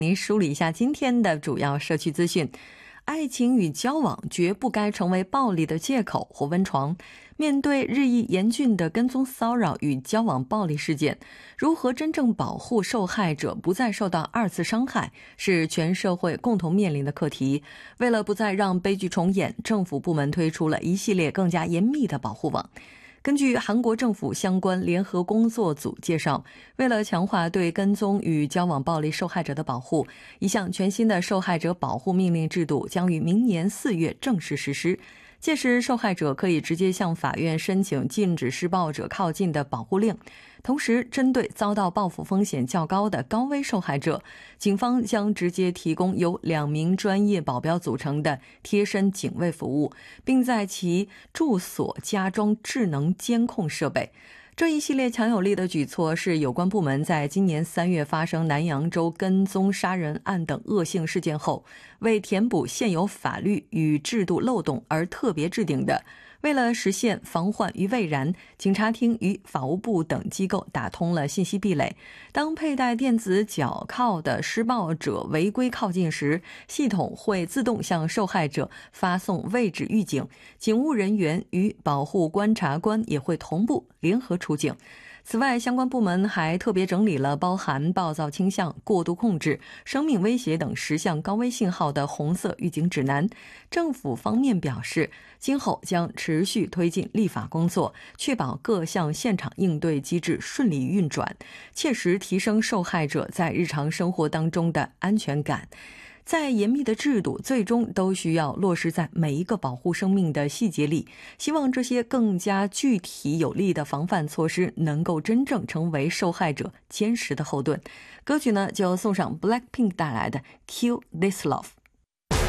您梳理一下今天的主要社区资讯。爱情与交往绝不该成为暴力的借口或温床。面对日益严峻的跟踪骚扰与交往暴力事件，如何真正保护受害者不再受到二次伤害，是全社会共同面临的课题。为了不再让悲剧重演，政府部门推出了一系列更加严密的保护网。根据韩国政府相关联合工作组介绍，为了强化对跟踪与交往暴力受害者的保护，一项全新的受害者保护命令制度将于明年4月正式实施。届时，受害者可以直接向法院申请禁止施暴者靠近的保护令。同时，针对遭到报复风险较高的高危受害者，警方将直接提供由2名专业保镖组成的贴身警卫服务，并在其住所加装智能监控设备。这一系列强有力的举措是有关部门在今年3月发生南扬州跟踪杀人案等恶性事件后，为填补现有法律与制度漏洞而特别制定的。为了实现防患于未然，警察厅与法务部等机构打通了信息壁垒。当佩戴电子脚铐的施暴者违规靠近时，系统会自动向受害者发送位置预警，警务人员与保护观察官也会同步联合出警。此外，相关部门还特别整理了包含暴躁倾向、过度控制、生命威胁等10项高危信号的红色预警指南。政府方面表示，今后将持续推进立法工作，确保各项现场应对机制顺利运转，切实提升受害者在日常生活当中的安全感。再严密的制度最终都需要落实在每一个保护生命的细节里，希望这些更加具体有力的防范措施能够真正成为受害者坚实的后盾。歌曲呢就送上 Blackpink 带来的 Kill This Love。